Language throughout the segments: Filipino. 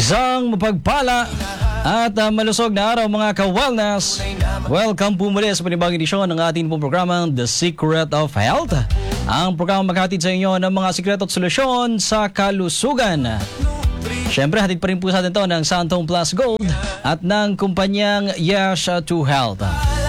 Isang mapagpala at malusog na araw mga ka-wellness. Welcome po muli sa panibagong edisyon ng ating pong programang The Secret of Health. Ang programang maghatid sa inyo ng mga sikreto at solusyon sa kalusugan. Siyempre, hatid pa rin po sa atin ito ng Santong Plus Gold at ng kumpanyang Yes to Health.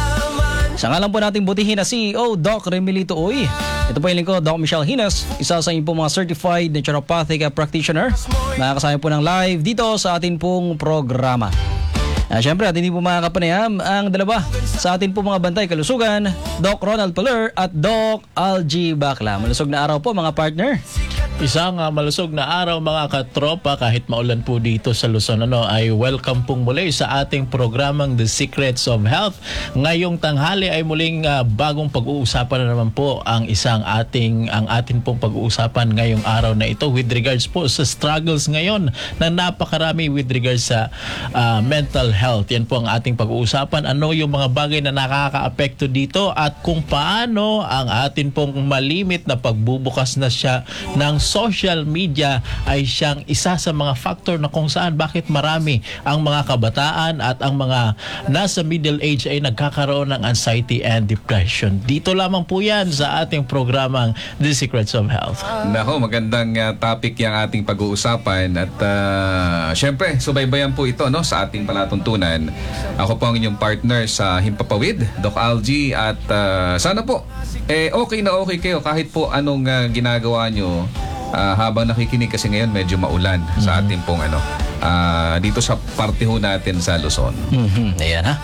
Sa ngalan po nating butihin na CEO, Doc Remilito Uy. Ito po yung lingkod, Doc Michelle Hines, isa sa inyo po mga certified naturopathic practitioner. Makakasama po ng live dito sa atin pong programa. Siyempre, at hindi po makakapanayam ang dalawa sa atin po mga bantay kalusugan, Doc Ronald Paler at Doc Algie Bacla. Malusog na araw po mga partner. Isang malusog na araw mga katropa, kahit maulan po dito sa Luzon ay welcome pong muli sa ating programang The Secrets of Health. Ngayong tanghali ay muling bagong pag-uusapan na naman po ang atin pong pag-uusapan ngayong araw na ito with regards po sa struggles ngayon na napakarami with regards sa mental health. Yan po ang ating pag-uusapan. Ano yung mga bagay na nakaka-apekto dito at kung paano ang atin pong malimit na pagbubukas na siya ng social media ay siyang isa sa mga factor na kung saan bakit marami ang mga kabataan at ang mga nasa middle age ay nagkakaroon ng anxiety and depression. Dito lamang po yan sa ating programang The Secrets of Health. Nako, magandang topic yung ating pag-uusapan at syempre, subaybayan po ito sa ating palatuntunan. Ako po ang inyong partner sa Himpapawid, Doc Algie, at sana po okay na okay kayo kahit po anong ginagawa nyo. Habang nakikinig kasi ngayon medyo maulan sa ating pong dito sa parte ho natin sa Luzon. Ayan ha.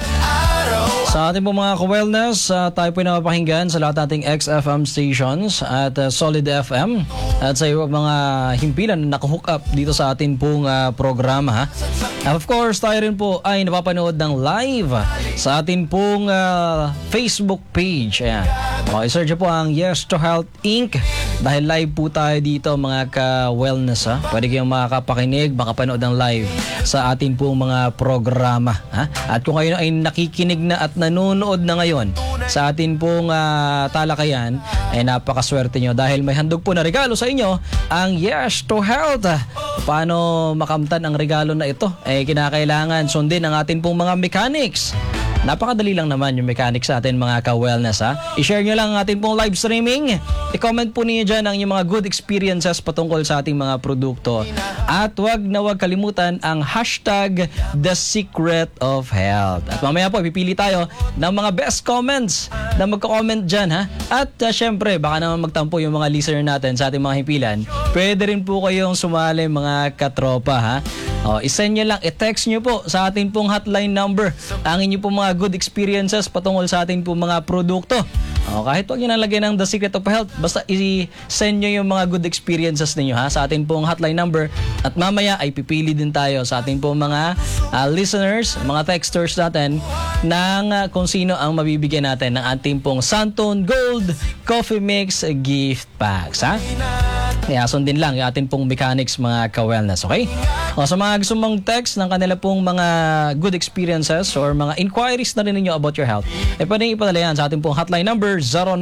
Sa ating pong mga ka-wellness, tayo po napapakinggan sa lahat nating XFM stations at Solid FM at sa iyo mga himpilan na nakahook up dito sa ating pong programa. And of course, tayo rin po ay napapanood ng live sa ating pong Facebook page. Ayan. I-search po ang Yes to Health Inc. Dahil live po tayo dito mga ka-wellness. Pwede kayong makakapakinig, makapanood ng live sa ating pong mga programa. At kung kayo ay nakikinig na at nanonood na ngayon sa atin pong talakayan, ay napakaswerte nyo dahil may handog po na regalo sa inyo ang Yes to Health. Paano makamtan ang regalo na ito? Kinakailangan sundin ang atin pong mga mechanics. Napakadali lang naman yung mechanics sa atin mga ka-wellness. I-share nyo lang ang ating pong live streaming. I-comment po niyo dyan ang inyong mga good experiences patungkol sa ating mga produkto. At wag kalimutan ang hashtag The Secret of Health. At mamaya po, ipipili tayo ng mga best comments na magko-comment dyan. At syempre, baka naman magtampo yung mga listener natin sa ating mga himpilan. Pwede rin po kayong sumali mga katropa. I-send nyo lang, i-text nyo po sa ating pong hotline number ang inyo pong mga good experiences patungkol sa ating pong mga produkto. Kahit wag nyo nalagay ng The Secret of Health, basta i-send nyo yung mga good experiences ninyo sa ating pong hotline number. At mamaya ay pipili din tayo sa ating pong mga listeners, mga texters natin ng kung sino ang mabibigyan natin ng ating pong Santong Gold Coffee Mix Gift Packs. Kaya sundin lang yung ating pong mechanics mga ka-wellness, okay? Sa mga gusto mong text ng kanila pong mga good experiences or mga inquiries na rin ninyo about your health, pwedeng ipadala yan sa ating pong hotline number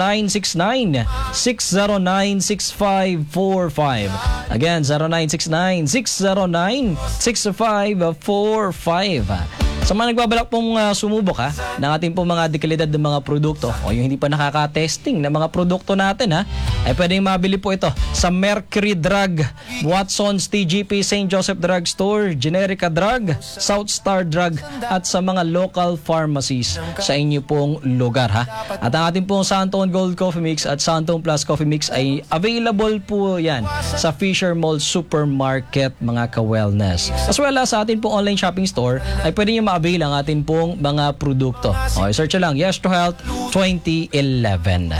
0969-609-6545. Again, 0969-609-6545. Sa mga nagbabalak pong sumubok ng ating pong mga dekalidad ng mga produkto o yung hindi pa nakaka-testing ng mga produkto natin ay pwedeng mabili po ito sa Mercury Drug, Watson's TGP, St. Joseph Drug Store, Generica Drug, South Star Drug at sa mga local pharmacies sa inyo pong lugar. At ang ating pong Santong Gold Coffee Mix at Santong Plus Coffee Mix ay available po yan sa Fisher Mall Supermarket mga ka-wellness. As well as sa ating pong online shopping store ay pwede nyo ma-avail ang ating pong mga produkto. Search lang Yes to Health 2011.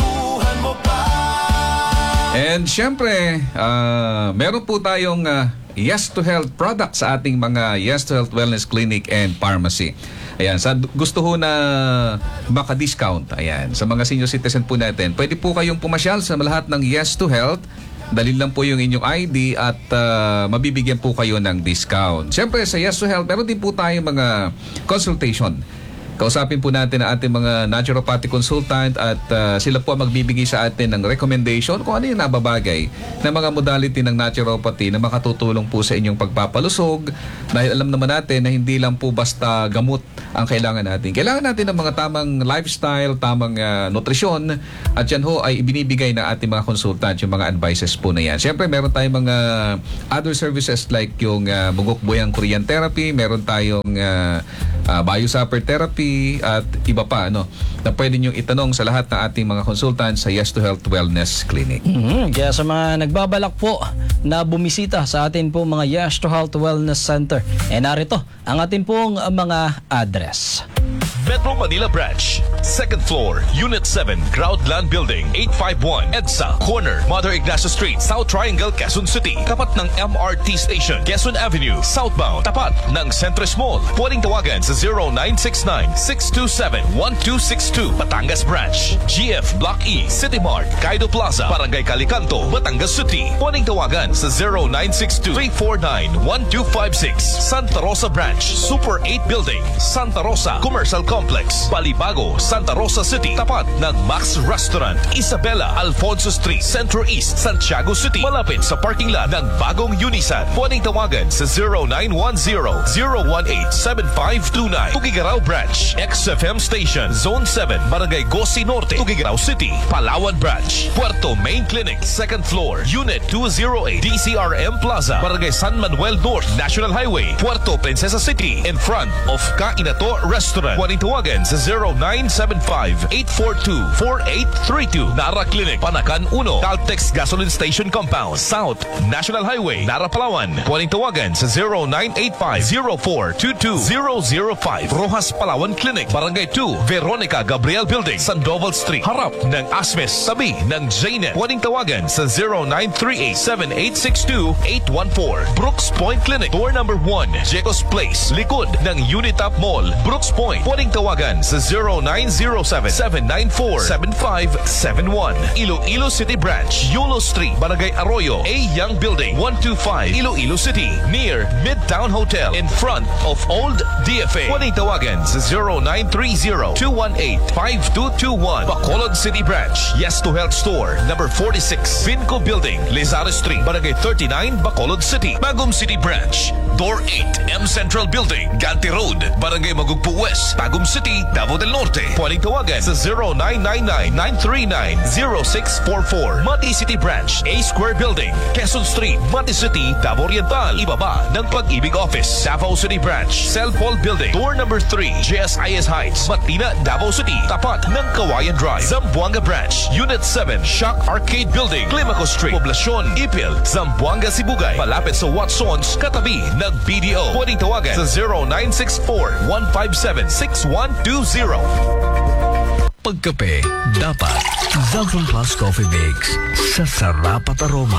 And syempre, meron po tayong Yes to Health product sa ating mga Yes to Health Wellness Clinic and Pharmacy. Ayan, sa gusto ho na maka-discount, ayan, sa mga senior citizen po natin, pwede po kayong pumasyal sa lahat ng Yes to Health. Dalhin lang po yung inyong ID at mabibigyan po kayo ng discount. Siyempre, sa Yes to Health, meron din po tayong mga consultation Kausapin po natin ang ating mga naturopathy consultant at sila po ang magbibigay sa atin ng recommendation kung ano yung nababagay na mga modality ng naturopathy na makatutulong po sa inyong pagpapalusog, dahil alam naman natin na hindi lang po basta gamot ang kailangan natin. Kailangan natin ng mga tamang lifestyle, tamang nutrisyon, at yan ho ay ibinibigay ng ating mga consultant, yung mga advices po na yan. Siyempre, meron tayong mga other services like yung bugok-buyang Korean therapy, meron tayong biosupper therapy at iba pa na pwede nyo itanong sa lahat ng ating mga consultants sa Yes to Health Wellness Clinic. Kaya sa mga nagbabalak po na bumisita sa atin po mga Yes to Health Wellness Center, narito ang atin pong mga address. Metro Manila Branch, 2nd floor, Unit 7, Groundland Building, 851 EDSA, corner, Mother Ignacio Street, South Triangle, Quezon City. Tapat ng MRT Station, Quezon Avenue, southbound. Tapat ng Centris Mall. Pwedeng tawagan sa 0969-627-1262. Batangas Branch, GF Block E, City Mart, Kaido Plaza, Barangay Calicanto, Batangas City. Pwedeng tawagan sa 0962-349-1256. Santa Rosa Branch, Super 8 Building, Santa Rosa Commercial Complex, Balibago, Santa Rosa City. Tapat ng Max Restaurant, Isabela, Alfonso Street, Centro East, Santiago City. Malapit sa parking lot ng bagong Unisan. Pwedeng tawagan sa 0910-018-7529. Tugigaraw Branch, XFM Station, Zone 7, Barangay Gosi Norte, Tugigaraw City. Palawan Branch, Puerto Main Clinic, 2nd floor, Unit 208, DCRM Plaza, Barangay San Manuel North, National Highway, Puerto Princesa City, in front of Kainato Restaurant. Pwedeng tawagan sa 0975-842-4832. Nara Clinic, Panakan 1, Caltex Gasoline Station Compound, South National Highway, Nara, Palawan. Pwedeng tawagan sa 0985-0422-005. Rojas Palawan Clinic, Barangay 2, Veronica Gabriel Building, Sandoval Street, harap ng Asmes, tabi ng JNet. Pwedeng tawagan sa 0938-7862-814. Brooks Point Clinic, door number 1, Jecos Place, likod ng Unitap Mall, Brooks Point. Pwedeng tawagan sa 0907-794-7571. Iloilo City Branch, Yulo Street, Barangay Arroyo, A. Young Building, 125, Iloilo City, near Midtown Hotel, in front of Old DFA. Pwedeng tawagan sa 0930-218-5221. Bacolod City Branch, Yes to Health Store, number 46, Vinco Building, Lizares Street, Barangay 39, Bacolod City. Bagum City Branch, Door 8, M Central Building, Ganti Road, Barangay Magugpo West, Tagum City, Davao del Norte. Pwedeng tawagan sa 0999-939-0644. Mati City Branch, A Square Building, Quezon Street, Mati City, Davao Oriental. Ibaba ng Pag-ibig Office. Davao City Branch, Cell Paul Building, door number 3, JSIS Heights, Matina, Davao City. Tapat ng Kawayan Drive. Zamboanga Branch, Unit 7, Shock Arcade Building, Climaco Street, Poblacion, Ipil, Zamboanga, Sibugay. Malapit sa Watsons, katabi ng BDO. Pwedeng tawagan sa 0964-157-6120. Pagkape, dapat Zalphon Plus Coffee Mix sa sarap at aroma.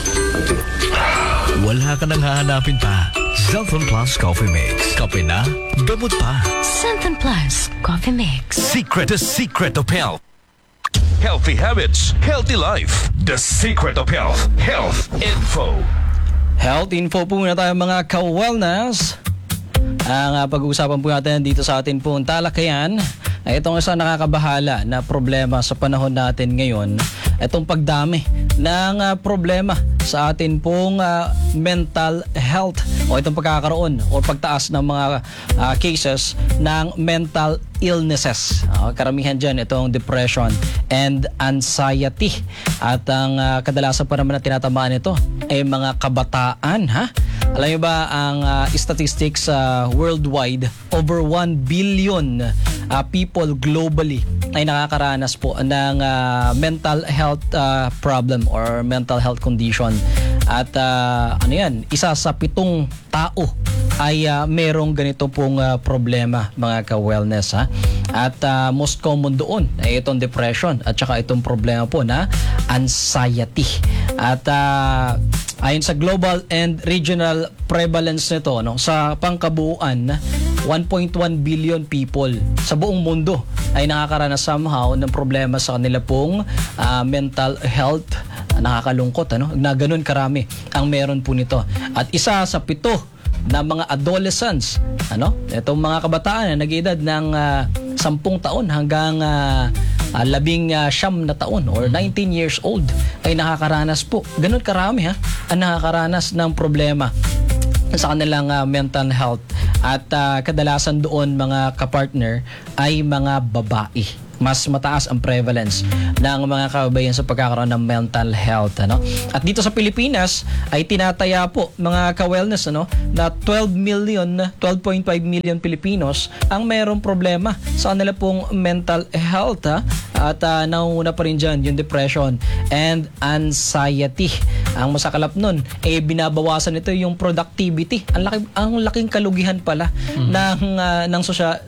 Wala ka nang hahanapin pa. Zalphon Plus Coffee Mix. Kape na, gamot pa. Zalphon Plus Coffee Mix. Secret of health. Healthy habits, healthy life. The secret of health. Health info. Health info po na tayo mga ka-wellness. Ang pag-uusapan po natin dito sa atin pong talakayan ay itong isang nakakabahala na problema sa panahon natin ngayon. Itong pagdami ng problema sa atin pong mental health o itong pagkakaroon o pagtaas ng mga cases ng mental illnesses. Karamihan dyan itong depression and anxiety. At ang kadalasan pa naman na tinatamaan ito ay mga kabataan. Alam niyo ba ang statistics worldwide, over 1 billion people globally ay nakakaranas po ng mental health problem or mental health condition. At ano yan, isa sa 7 tao ay merong ganito pong problema, mga ka-wellness. At most common doon ay itong depression at saka itong problema po na anxiety. At ayon sa global and regional prevalence nito, sa pangkabuuan, 1.1 billion people sa buong mundo ay nakakaranas somehow ng problema sa kanila pong mental health. Nakakalungkot na ganun karami ang meron po nito. At isa sa 7 na mga adolescents, itong mga kabataan na nag-edad ng 10 taon hanggang 19 na taon or 19 years old ay nakakaranas po. Ganun karami ang nakakaranas ng problema sa kanilang mental health. At kadalasan doon mga kapartner ay mga babae. Mas mataas ang prevalence ng mga kababayan sa pagkakaroon ng mental health. At dito sa Pilipinas ay tinataya po mga ka-wellness na 12.5 million Pilipinos ang mayroong problema sa kanila pong mental health. At nauuna pa rin dyan yung depression and anxiety. Ang masakalap nun, binabawasan ito yung productivity. Ang laking kalugihan pala ng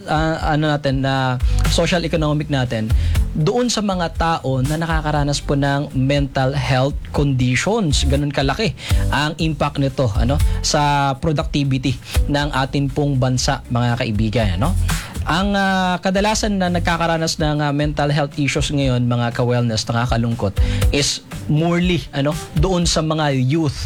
social economic natin doon sa mga tao na nakakaranas po ng mental health conditions. Ganun kalaki ang impact nito sa productivity ng atin pong bansa, mga kaibigan. Ang kadalasan na nagkakaranas ng mental health issues ngayon, mga ka-wellness, nakakalungkot, is morely doon sa mga youth.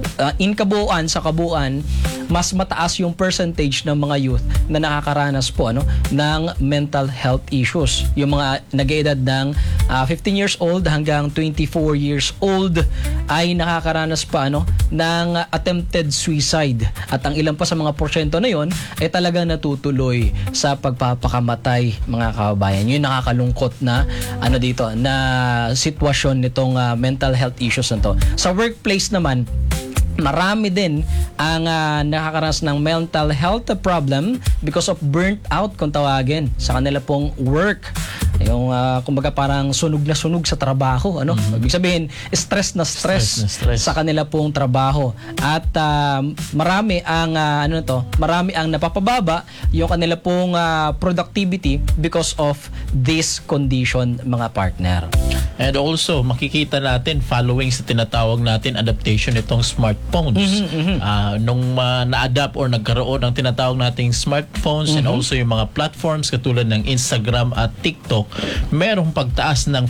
Sa kabuuan, mas mataas yung percentage ng mga youth na nakakaranas po ng mental health issues. Yung mga nag-edad ng 15 years old hanggang 24 years old ay nakakaranas pa ng attempted suicide. At ang ilan pa sa mga porsyento na yon ay talagang natutuloy sa pagpapakamatay, mga kababayan. Yun nakakalungkot na na sitwasyon nitong mental health issues na to. Sa workplace naman, marami din ang nakakaranas ng mental health problem because of burnt out kung tawagin sa kanila pong work. Yung kumbaga parang sunog na sunog sa trabaho, Ibig sabihin, stress na stress sa kanila pong trabaho. At marami ang marami ang napapababa yung kanila pong productivity because of this condition, mga partner. And also, makikita natin following sa tinatawag natin adaptation nitong smartphones. Nung na-adapt or nagkaroon ng tinatawag nating smartphones and also yung mga platforms katulad ng Instagram at TikTok, merong pagtaas ng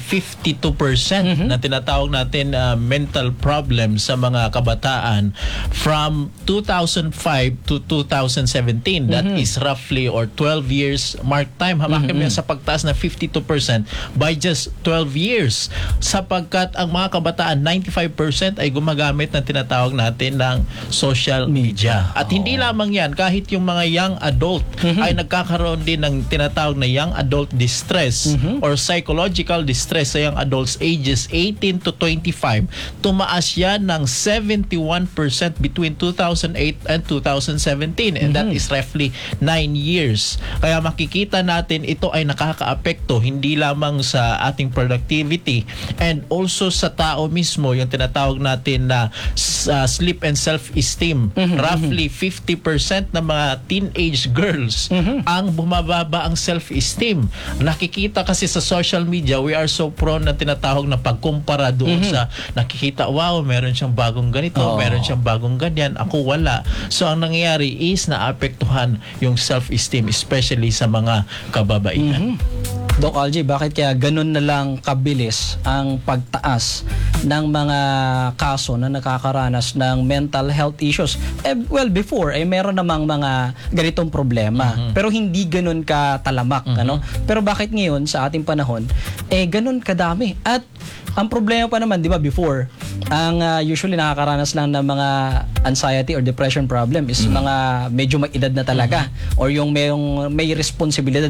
52% na tinatawag natin mental problems sa mga kabataan from 2005 to 2017. That is roughly or 12 years mark time. Hamakin mo sa pagtaas na 52% by just 12 years. Sapagkat ang mga kabataan, 95% ay gumagamit ng tinatawag natin ng social media. At hindi lamang yan, kahit yung mga young adult ay nagkakaroon din ng tinatawag na young adult distress or psychological distress sa young adults ages 18 to 25. Tumaas yan ng 71% between 2008 and 2017, and that is roughly 9 years. Kaya makikita natin ito ay nakakaapekto hindi lamang sa ating productivity and also sa tao mismo, yung tinatawag natin na sleep and self-esteem. Roughly 50% ng mga teenage girls ang bumababa ang self-esteem. Nakikita kasi sa social media, we are so prone na tinatawag na pagkumpara doon sa nakikita, wow, meron siyang bagong ganito, meron siyang bagong ganyan, ako wala. So ang nangyayari is naapektuhan yung self-esteem, especially sa mga kababaihan. Doc Algie, bakit kaya ganun na lang kabilis ang pagtaas ng mga kaso na nakakaranas ng mental health issues? Well, before, meron namang mga ganitong problema. Pero hindi ganun katalamak. Pero bakit ngayon, sa ating panahon, ganun kadami? At ang problema pa naman, di ba, before, ang usually nakakaranas lang ng mga anxiety or depression problem is mga medyo may edad na talaga or yung may responsibilidad,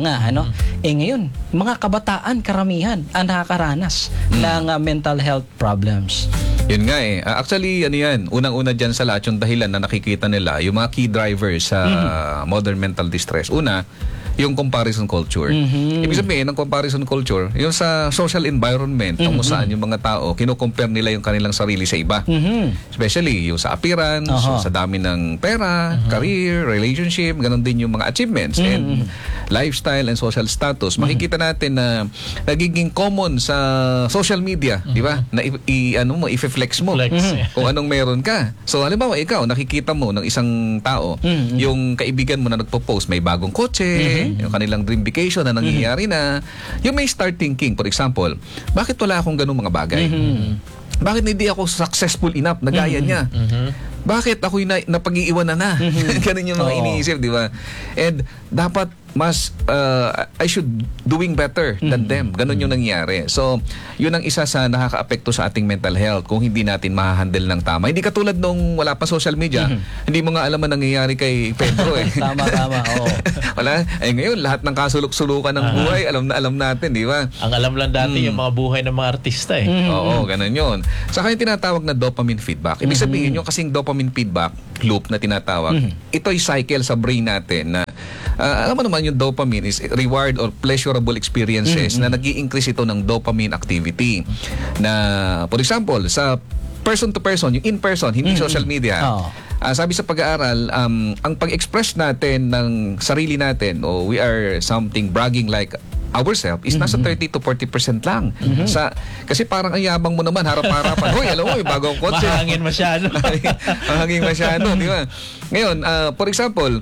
ngayon, mga kabataan karamihan ang nakakaranas ng mental health problems. Yun nga actually, yan, unang-una dyan sa lahat yung dahilan na nakikita nila, yung mga key drivers sa modern mental distress. Una, yung comparison culture. Ibig sabihin, ng comparison culture, yung sa social environment, kung saan yung mga tao, kinukompare nila yung kanilang sarili sa iba. Especially yung sa appearance, sa dami ng pera, career, relationship, ganun din yung mga achievements, and lifestyle and social status. Makikita natin na nagiging common sa social media, di ba? Na i-flex mo kung anong meron ka. So, halimbawa, ikaw, nakikita mo ng isang tao, yung kaibigan mo na nagpo-post, may bagong kotse, yung kanilang dream vacation na nangyayari na, you may start thinking, for example, bakit wala akong ganung mga bagay? Bakit hindi ako successful enough na gaya niya? bakit ako'y napag-iiwanan na? Ganun yung mga Oo. iniisip, di ba? And dapat mas I should doing better than them. Ganun yung nangyayari. So, yun ang isa sa nakaka-apekto sa ating mental health kung hindi natin ma-handle ng tama. Hindi katulad nung wala pa social media, hindi mo nga alam ang nangyayari kay Pedro eh. Tama, oo. Wala. Ngayon, lahat ng kasulok-sulukan ng buhay, alam natin, di ba? Ang alam lang dati yung mga buhay ng mga artista eh. Oo, ganun yun. Saka yung tinatawag na dopamine feedback. Ibig sabihin yung kasing dopamine feedback loop na tinatawag, ito'y cycle sa brain natin na alam mo naman yung dopamine is reward or pleasurable experiences na nag-i-increase ito ng dopamine activity. Na, for example, sa person to person, yung in person, hindi social media. Oo. Sabi sa pag-aaral, ang pag-express natin ng sarili natin, we are something bragging like ourselves is nasa 30 to 40% lang. Kasi parang ang yabang mo naman, harap-harapan. Hoy, alam mo, bagong kotse. Mahangin masyado. Mahangin masyado, di ba? Ngayon, for example,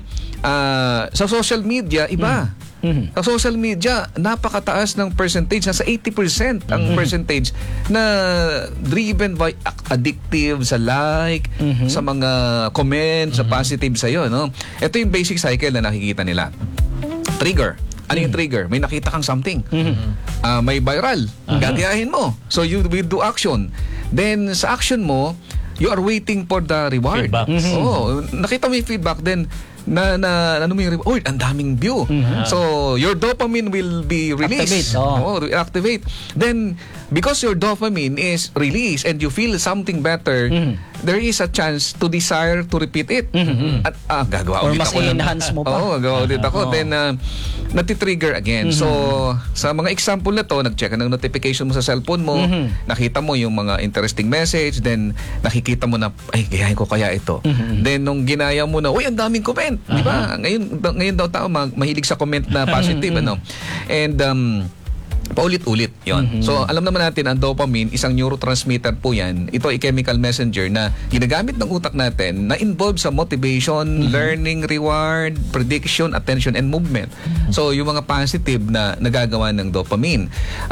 sa social media, iba. Sa social media, napakataas ng percentage, nasa 80% ang percentage na driven by addictive sa like, sa mga comments, sa positive sa'yo, no? Ito yung basic cycle na nakikita nila. Trigger. Ano yung trigger? May nakita kang something. May viral. Gagayahin mo. So you will do action. Then sa action mo, you are waiting for the reward. Feedbacks. Nakita mo yung feedback, then ano mo yung reward? Ang daming view. So your dopamine will be released. Activate. Then because your dopamine is released and you feel something better, there is a chance to desire to repeat it. At gagawa Or ulit mas ako. i-enhance mo pa. Gagawa ulit ako. Then natitrigger again. So sa mga example na to, nag-check ka ng notification mo sa cellphone mo, nakita mo yung mga interesting message, then nakikita mo na, ay, gayahin ko kaya ito. Then nung ginaya mo na, uy, ang daming comment. Di ba? Ngayon daw tao mahilig sa comment na positive, ano? And paulit-ulit yon. So alam naman natin ang dopamine, isang neurotransmitter po yan. Ito ay chemical messenger na ginagamit ng utak natin na involved sa motivation, learning, reward, prediction, attention, and movement. So yung mga positive na nagagawa ng dopamine.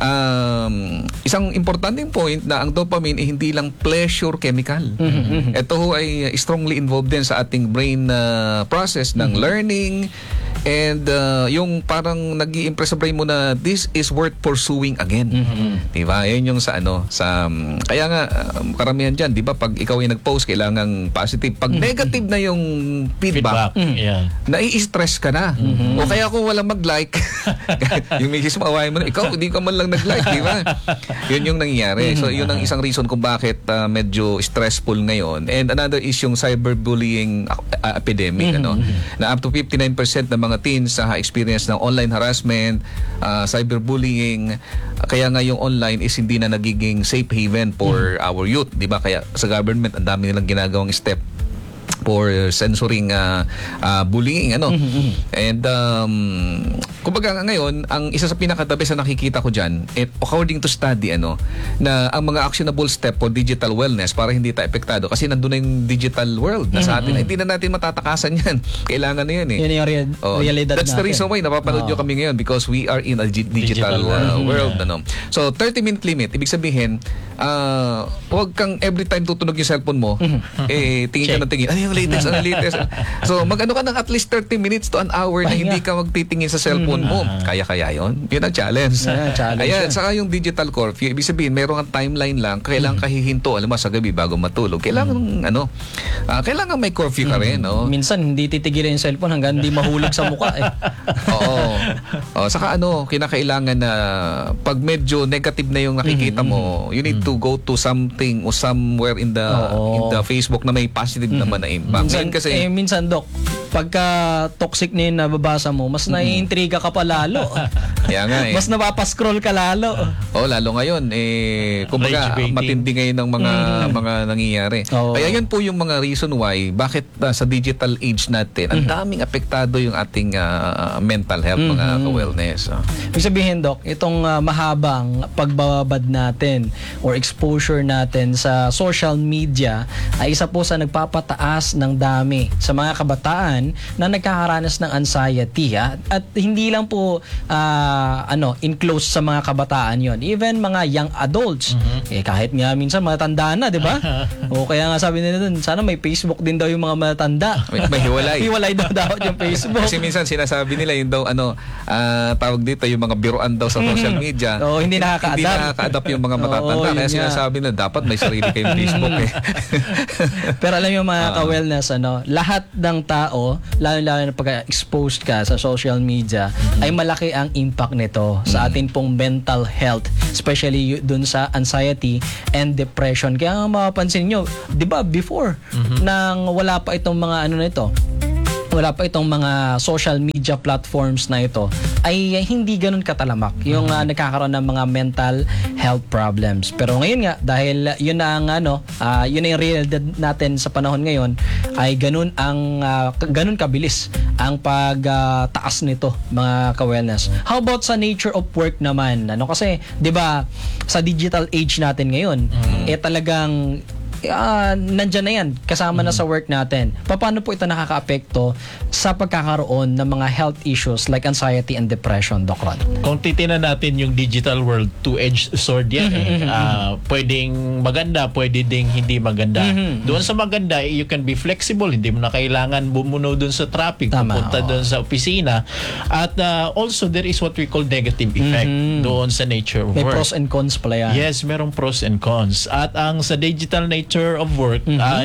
Isang importanteng point na ang dopamine ay hindi lang pleasure chemical. Ito ho ay strongly involved din sa ating brain process ng learning, and yung parang nag-i-impress sa brain mo na this is worth pursuing again. Diba? Yun yung sa kaya nga karamihan dyan, diba, pag ikaw ay nag-post, kailangan positive. Pag negative na yung feedback, nai-stress ka na. O kaya kung walang mag-like, yung misis mo, awayin mo na, ikaw, hindi ka man lang nag-like, diba? Yun yung nangyayari. So yun ang isang reason kung bakit medyo stressful ngayon. And another is yung cyberbullying epidemic, na up to 59% ng mga teens experience ng online harassment, cyberbullying. Kaya nga yung online is hindi na nagiging safe haven for our youth, di ba? Kaya sa government ang dami nilang ginagawang step for censoring bullying, and kumbaga ngayon ang isa sa pinaka-the best na nakikita ko diyan, according to study na ang mga actionable step for digital wellness para hindi tayo apektado kasi nandoon na yung digital world na sa atin, hindi na natin matatakasan yan. Kailangan na yan eh. Yun yung realidad that's natin. the reason why napapanood nyo kami ngayon, because we are in a digital world. So 30-minute limit, ibig sabihin huwag kang every time tutunog yung cellphone mo tingin ka ng tingin, ano yung latest. So mag-ano ka ng at least 30 minutes to an hour na hindi ka magtitingin sa cellphone mo. Kaya yun ang challenge. Ayan, saka yung digital curfew, ibig sabihin meron kang timeline lang, kailangan kahihinto, alam mo, sa gabi bago matulog, kailangan kailangan may curfew ka rin. Minsan hindi titigilin yung cellphone hanggang hindi mahulog sa mukha Saka kinakailangan na pag medyo negative na yung nakikita mo, you need to go to something or somewhere in the Facebook na may positive naman na impact. Minsan, Doc, pagka toxic na yung nababasa mo, mas naiintriga ka pa lalo. Kaya nga Mas napapascroll ka lalo. Lalo ngayon, kumbaga, matindi ngayon ng mga nangyayari. Kaya yun po yung mga reason why, bakit sa digital age natin, ang daming apektado yung ating mental health, mga ka-wellness. Ibig sabihin, Doc, itong mahabang pagbababad natin or exposure natin sa social media ay isa po sa nagpapataas ng dami sa mga kabataan dyan na nagkakaranas ng anxiety, at hindi lang po enclosed sa mga kabataan yon, even mga young adults, kahit nga minsan matanda na, di ba? O kaya nga sabi nila dun, sana may Facebook din daw yung mga matanda. May hiwalay. Hiwalay daw yung Facebook. Kasi minsan sinasabi nila yung daw tawag dito yung mga biruan daw sa social media. Hindi nakaka-adapt yung mga matatanda. Kaya sinasabi na dapat may sarili kayong Facebook Pero alam mo mga ka-wellness, lahat ng tao, lalo-lalo na pag-exposed ka sa social media, ay malaki ang impact nito sa atin pong mental health, especially dun sa anxiety and depression. Kaya nga mapapansin nyo, di ba before, nang wala pa itong mga wala pa itong mga social media platforms na ito, ay hindi ganun katalamak yung nagkakaroon ng mga mental health problems. Pero ngayon nga, dahil yun na ang yun na yung realidad natin sa panahon ngayon, ay ganun kabilis ang pagtaas nito, mga ka-wellness. How about sa nature of work naman? Kasi 'di ba sa digital age natin ngayon, talagang nandyan na yan, kasama na sa work natin. Paano po ito nakaka-apekto sa pagkakaroon ng mga health issues like anxiety and depression, Doc Ron? Kung titingnan natin yung digital world, two-edged sword yan. Pwedeng maganda, pwede ding hindi maganda. Doon sa maganda, you can be flexible. Hindi mo na kailangan bumuno doon sa traffic, pupunta doon sa opisina. At also, there is what we call negative effect doon sa nature of May work. pros and cons pala yan. Yes, merong pros and cons. At ang sa digital nature of work,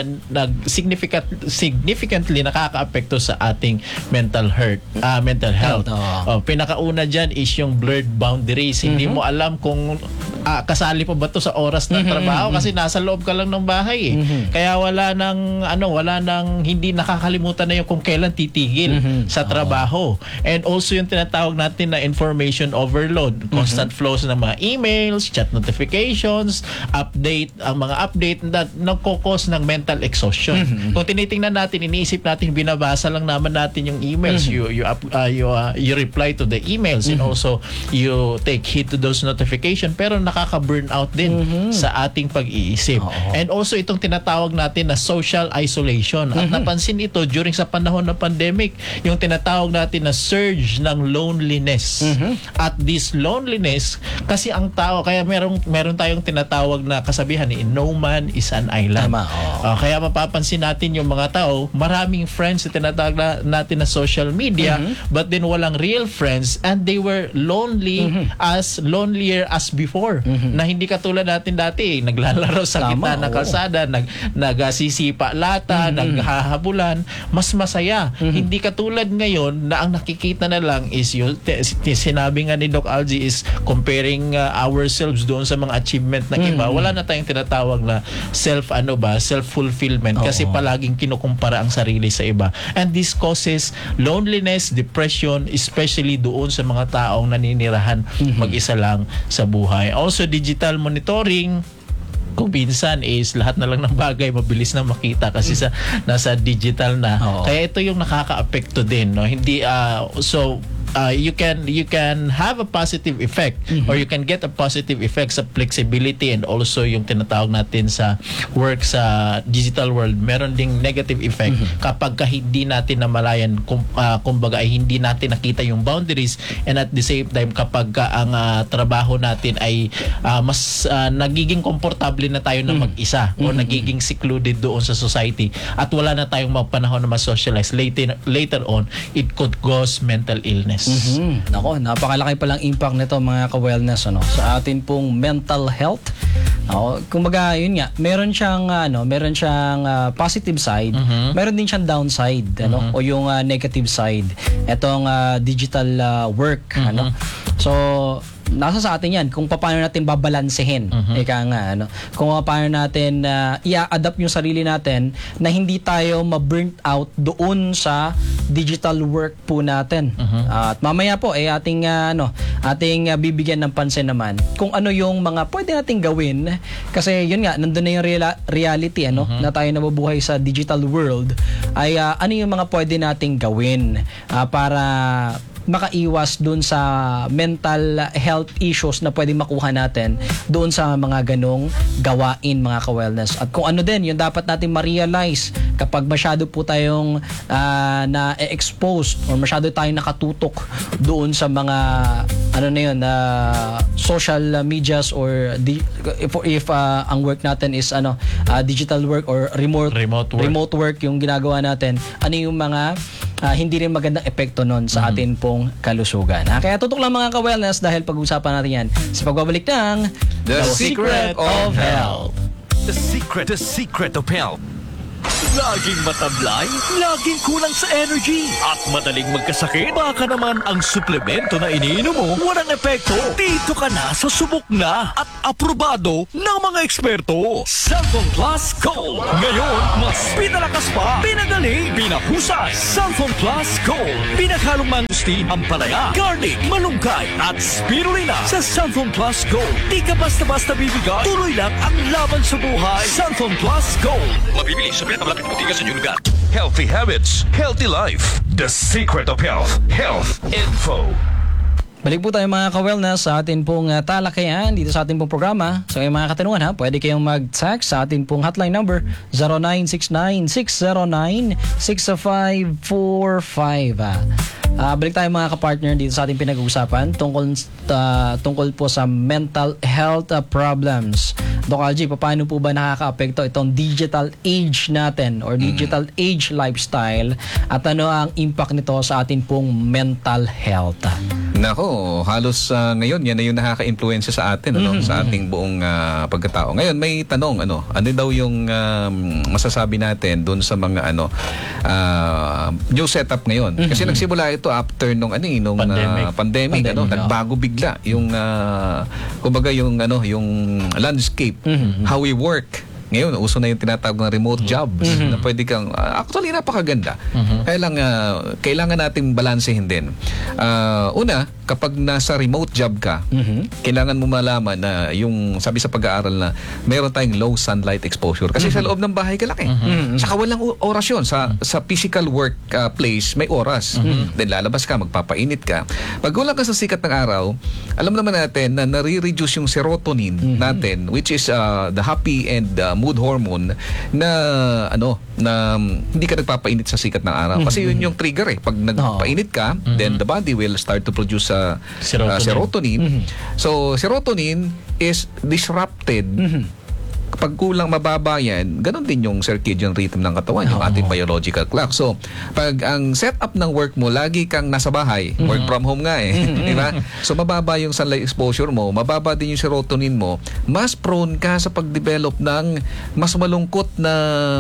significantly nakaka-apekto sa ating mental health. Pinakauna dyan is yung blurred boundaries. Hindi mo alam kung kasali pa ba to sa oras ng trabaho kasi nasa loob ka lang ng bahay Kaya wala nang hindi nakakalimutan na yung kung kailan titigil sa trabaho. And also yung tinatawag natin na information overload, constant flows ng mga emails, chat notifications, ang mga update na nagkukos ng mental exhaustion. Kung tinitingnan natin, iniisip natin, binabasa lang naman natin yung emails, you reply to the emails, and also you take heed to those notifications, pero nakaka-burnout din sa ating pag-iisip. And also itong tinatawag natin na social isolation. At napansin ito during sa panahon ng pandemic, yung tinatawag natin na surge ng loneliness. At this loneliness, kasi ang tao, kaya meron tayong tinatawag na kasabihan, no man is an island. Kaya mapapansin natin yung mga tao, maraming friends na tinatawag natin na social media, but then walang real friends, and they were lonelier as before. Na hindi katulad natin dati, naglalaro sa gitna ng kalsada, nagsisipa lata, naghahabulan, mas masaya. Hindi katulad ngayon na ang nakikita na lang is yung sinabi nga ni Doc Algie is comparing ourselves doon sa mga achievement ng iba. Wala na tayong tinatawag na self-fulfillment kasi palaging kinukumpara ang sarili sa iba. And this causes loneliness, depression, especially doon sa mga taong naninirahan mag-isa lang sa buhay. Also, digital monitoring, kung minsan is lahat na lang ng bagay mabilis na makita kasi nasa digital na. Kaya ito yung nakaka-apekto din, no? Hindi you can have a positive effect or you can get a positive effect sa flexibility, and also yung tinatawag natin sa work sa digital world, meron ding negative effect kapag hindi natin namalayan, kumbaga ay hindi natin nakita yung boundaries, and at the same time kapag ang trabaho natin ay mas nagiging komportable na tayo na mag-isa o nagiging secluded doon sa society at wala na tayong panahon na ma-socialize, later on it could cause mental illness. Nako, napakalaki palang impact nito, mga ka-wellness, sa atin pong mental health. Kumbaga, yun nga, meron siyang positive side, meron din siyang downside, o yung negative side. Etong digital work, So, nasa sa atin yan kung paano natin babalansehin. Kung paano natin i-adapt yung sarili natin na hindi tayo ma-burnt out doon sa digital work po natin. At mamaya po ating bibigyan ng pansin naman kung ano yung mga pwede nating gawin, kasi yun nga, nandun na yung reality na tayo nabubuhay sa digital world, ay ano yung mga pwede nating gawin para makaiwas doon sa mental health issues na pwedeng makuha natin doon sa mga ganong gawain, mga ka-wellness. At kung ano din yung dapat natin ma-realize kapag masyado po tayong na-expose or masyado tayong nakatutok doon sa mga social medias or if ang work natin is digital work or remote work yung ginagawa natin, ano yung mga hindi rin magandang epekto nun sa atin pong kalusugan. Kaya tutok lang mga ka-wellness dahil pag-usapan natin yan sa pagbabalik ng The Secret of Health. The secret of health. Laging matablay, laging kulang sa energy, at madaling magkasakit. Baka naman ang suplemento na iniinom mo walang epekto. Dito ka na sa subok na at aprobado ng mga eksperto. Cellphone Plus Gold. Ngayon, mas pinalakas pa, pinagaling, pinahusay. Cellphone Plus Gold. Pinaghalong mangustin, ampalaya, garlic, malunggay, at spirulina. Sa Cellphone Plus Gold, di ka basta-basta bibigay. Tuloy lang ang laban sa buhay. Cellphone Plus Gold. Mabibili sa pinakamalapit butika sa inyong lugar. Healthy habits, healthy life. The secret of health. Health info. Balik po tayo mga ka-wellness sa atin pong talakayan dito sa ating pong programa. So yung mga katanungan pwede kayong mag-text sa atin pong hotline number 0969-609-6545. Balik tayo mga ka-partner dito sa ating pinag-uusapan tungkol po sa mental health problems. Doc Algie, paano po ba nakaka-apekto itong digital age natin or digital age lifestyle at ano ang impact nito sa atin pong mental health? Nako, halos ngayon yan na yung nakaka-influensya sa atin sa ating buong pagkatao. Ngayon may tanong ano daw yung masasabi natin doon sa mga new setup ngayon. Kasi nagsimula ito after nung pandemic. Nagbago bigla yung kumbaga yung landscape, how we work. Ngayon, uso na yung tinatawag na remote jobs na pwede kang, actually napakaganda. Kailangan natin balansehin din. Una, kapag nasa remote job ka, kailangan mo malaman na yung, sabi sa pag-aaral na meron tayong low sunlight exposure. Kasi sa loob ng bahay ka lang Saka walang oras yun. Sa physical work place, may oras. Then lalabas ka, magpapainit ka. Pag wala ka sa sikat ng araw, alam naman natin na nare-reduce yung serotonin natin, which is the happy and mood hormone na hindi ka nagpapainit sa sikat ng araw. Kasi yun yung trigger Pag nagpainit ka, then the body will start to produce serotonin. So, serotonin is disrupted. Kapag kulang mababa yan, ganun din yung circadian rhythm ng katawan, yung ating biological clock. So, pag ang setup ng work mo, lagi kang nasa bahay, work from home nga di ba? So, mababa yung sunlight exposure mo, mababa din yung serotonin mo, mas prone ka sa pag-develop ng mas malungkot na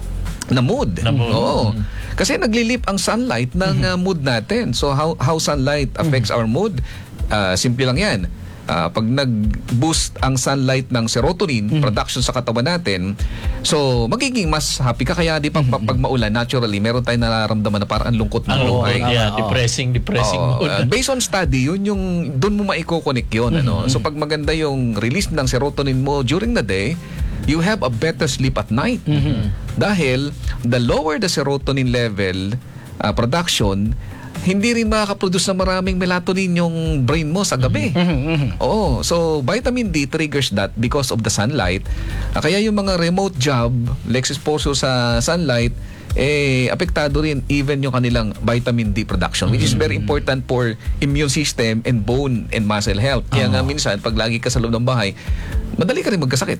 mood. Oo. Kasi naglilip ang sunlight ng mood natin. So, how sunlight affects our mood? Simple lang yan. Pag nag-boost ang sunlight ng serotonin production sa katawan natin, so magiging mas happy ka. Kaya di pag maulan, naturally meron tayong nararamdaman na parang ang lungkot ng buhay. Depressing mood. Based on study, yun yung doon mo maiko-connect yun. So pag maganda yung release ng serotonin mo during the day, you have a better sleep at night. Dahil the lower the serotonin level production, hindi rin makakaproduce ng maraming melatonin yung brain mo sa gabi. Oo. So, vitamin D triggers that because of the sunlight. Kaya yung mga remote job, less exposure sa sunlight, apektado rin even yung kanilang vitamin D production, which is very important for immune system and bone and muscle health. Kaya nga minsan, pag lagi ka sa loob ng bahay, madali ka rin magkasakit.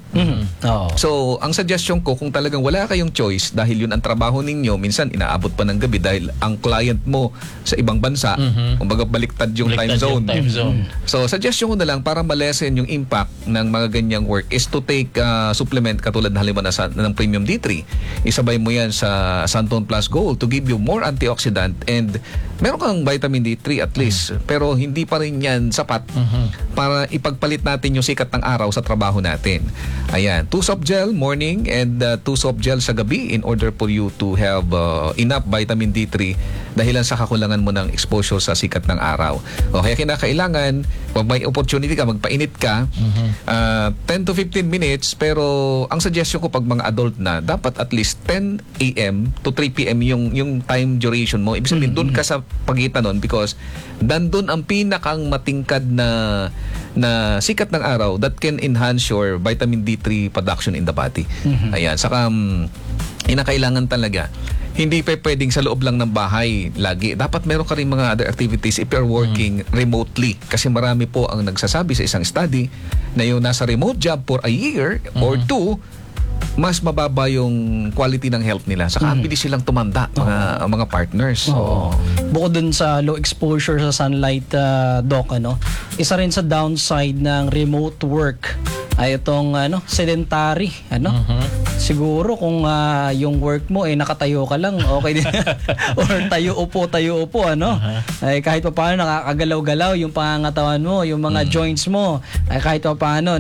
So, ang suggestion ko, kung talagang wala kayong choice dahil yun ang trabaho ninyo, minsan inaabot pa ng gabi dahil ang client mo sa ibang bansa, kumbaga baliktad yung time zone. So, suggestion ko na lang para malesen yung impact ng mga ganyang work is to take supplement katulad na halimbawa ng Premium D3. Isabay mo yan sa Santon Plus Gold to give you more antioxidant and meron kang vitamin D3 at least. Pero hindi pa rin yan sapat para ipagpalit natin yung sikat ng araw sa trabaho natin. Ayan, 2 soft gel morning and 2 soft gel sa gabi in order for you to have enough vitamin D3 dahilan sa kakulangan mo ng exposure sa sikat ng araw. O kaya kinakailangan Pag may opportunity ka, magpainit ka, 10 to 15 minutes, pero ang suggestion ko pag mga adult na, dapat at least 10 a.m. to 3 p.m. yung time duration mo. Ibig sabihin, doon ka sa pagitan nun because nandun ang pinakang matingkad na sikat ng araw that can enhance your vitamin D3 production in the body. Ayan. Saka, inakailangan talaga hindi pa pwedeng sa loob lang ng bahay lagi. Dapat meron ka rin mga other activities if you're working remotely. Kasi marami po ang nagsasabi sa isang study na yung nasa remote job for a year or two, mas mababa yung quality ng health nila. Saka bilis silang tumanda, mga partners. Oo. Bukod dun sa low exposure sa sunlight, Doc, isa rin sa downside ng remote work ay itong sedentary, Siguro kung yung work mo nakatayo ka lang, okay din. Or tayo upo, ay kahit pa paano nakakagalaw-galaw yung pangangatawan mo, yung mga joints mo, ay kahit pa paano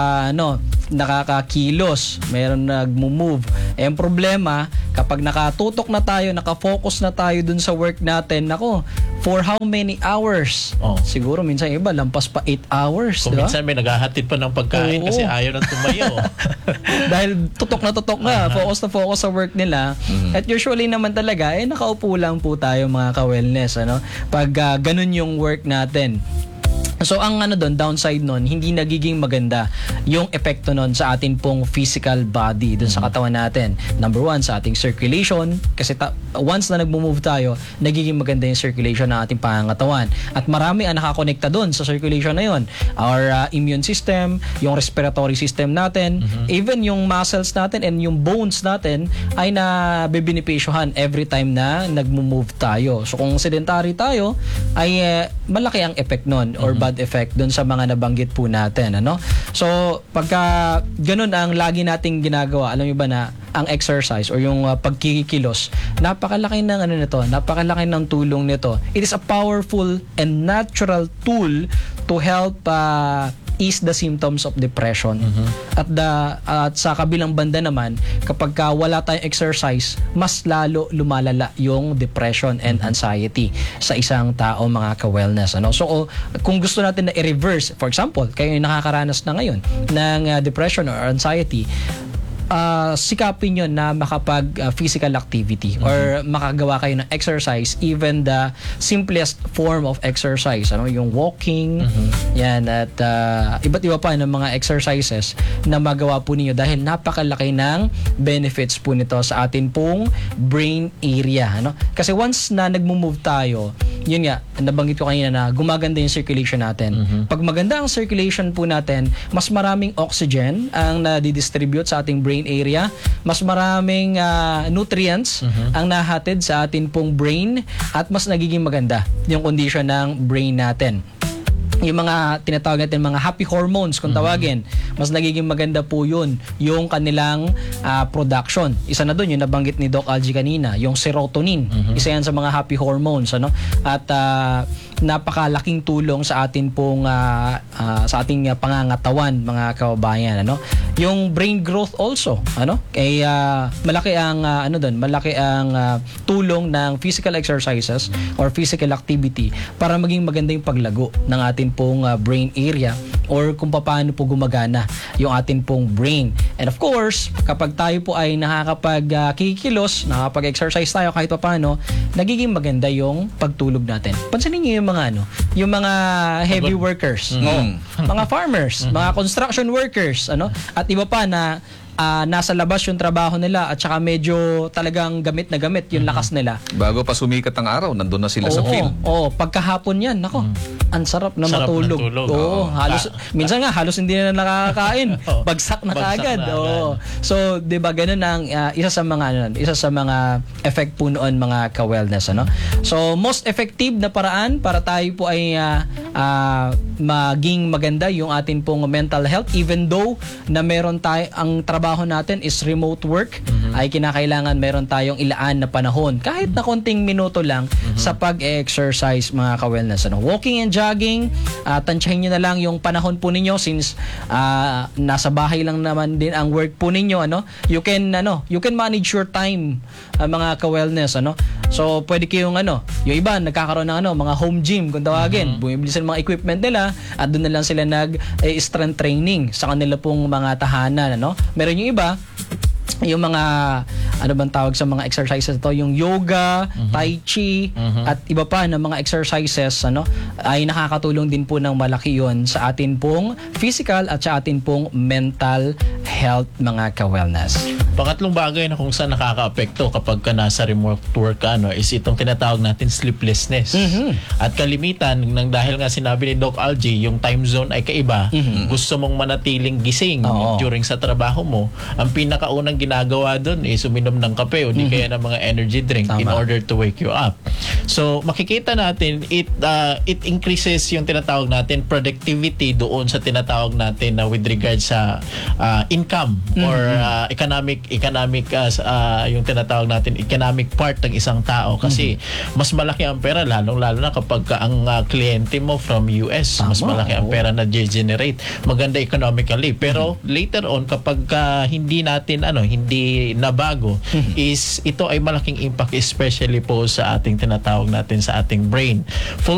nakakakilos, meron nagmo-move. Ang problema, kapag nakatutok na tayo, nakafocus na tayo dun sa work natin, for how many hours? Siguro minsan iba, lampas pa 8 hours. Kung minsan may naghahatid pa ng pagkain kasi ayaw nang tumayo. Dahil tutok na, focus sa work nila. At usually naman talaga, nakaupo lang po tayo mga ka-wellness. Pag ganun yung work natin. So ang downside nun, hindi nagiging maganda yung epekto nun sa atin pong physical body dun sa katawan natin. Number one, sa ating circulation, kasi once na nagmo-move tayo, nagiging maganda yung circulation ng ating pangangatawan. At marami ang nakakonekta dun sa circulation na yun. Our immune system, yung respiratory system natin, even yung muscles natin and yung bones natin ay nabibinipisyohan every time na nagmo-move tayo. So kung sedentary tayo, ay malaki ang effect nun or bad effect dun sa mga nabanggit po natin. So, pagka ganun ang lagi nating ginagawa, alam niyo ba na ang exercise or yung pagkikilos, napakalaki ng napakalaki ng tulong nito. It is a powerful and natural tool to help ease the symptoms of depression. At sa kabilang banda naman, kapag wala tayong exercise, mas lalo lumalala yung depression and anxiety sa isang tao, mga ka-wellness. So, kung gusto natin na i-reverse, for example, kayo yung nakakaranas na ngayon ng depression or anxiety, sikapin nyo na makapag physical activity or makagawa kayo ng exercise, even the simplest form of exercise, yung walking, yan, at iba't iba pa ng mga exercises na magawa po ninyo dahil napakalaki ng benefits po nito sa atin pong brain area. Kasi once na nagmo-move tayo, yun nga, nabanggit ko kanina na gumaganda yung circulation natin. Pag maganda ang circulation po natin, mas maraming oxygen ang nadidistribute sa ating brain area, mas maraming nutrients ang nahatid sa atin pong brain at mas nagiging maganda yung condition ng brain natin. Yung mga tinatawag natin mga happy hormones kung tawagin, mas nagiging maganda po yun yung kanilang production. Isa na doon yung nabanggit ni Doc Algie kanina, yung serotonin. Isa yan sa mga happy hormones, at napakalaking tulong sa atin pong sa ating pangangatawan, mga kababayan. Yung brain growth also, kay malaki ang malaki ang tulong ng physical exercises or physical activity para maging maganda yung paglago ng atin pong brain area or kung paano po gumagana yung atin pong brain. And of course, kapag tayo po ay nakakapag-kikilos, nakakapag-exercise tayo kahit paano, nagiging maganda yung pagtulog natin. Pansinin niyo yung mga heavy workers, mga farmers, mga construction workers, at iba pa na nasa labas yung trabaho nila at saka medyo talagang gamit na gamit yung lakas nila. Bago pa sumikat ang araw, nandun na sila sa field. Pagkahapon yan, ang sarap na matulog. Halos, minsan nga, halos hindi na nakakakain. Bagsak na kaagad. So, di ba, ganun ang isa sa mga effect po noon, mga ka-wellness. So, most effective na paraan para tayo po ay maging maganda yung atin pong mental health, even though na meron tayo, ang trabaho natin is remote work, ay kinakailangan meron tayong ilaan na panahon, kahit na konting minuto lang sa pag-exercise, mga ka-wellness. Walking and jogging, tansyahin nyo na lang yung panahon po ninyo since nasa bahay lang naman din ang work po ninyo. You can manage your time, mga ka-wellness. So pwede kayong yung iba nagkakaroon ng mga home gym kung tawagin. Bumibili sila ng mga equipment nila at doon na lang sila strength training sa kanila pong mga tahanan, Meron yung iba yung mga ano bang tawag sa mga exercises ito, yung yoga, tai chi, at iba pa na mga exercises ay nakakatulong din po ng malaki yon sa atin pong physical at sa atin pong mental health, mga ka-wellness. Pangatlong bagay na kung saan nakaka-apekto kapag ka nasa remote work is itong tinatawag natin sleeplessness. At kalimitan nang dahil nga sinabi ni Doc Algie, yung time zone ay kaiba, gusto mong manatiling gising during sa trabaho mo, ang pinakaunang ginagawa doon is uminom ng kape o di kaya ng mga energy drink in order to wake you up. So makikita natin it increases yung tinatawag natin productivity doon sa tinatawag natin na with regard sa income or economic yung tinatawag natin economic part ng isang tao kasi mas malaki ang pera lalo na kapag ang kliyente mo from US. Mas malaki ang pera na generate, maganda economically, pero later on kapag hindi natin hindi nabago is ito ay malaking impact especially po sa ating tinatawag natin sa ating brain. Full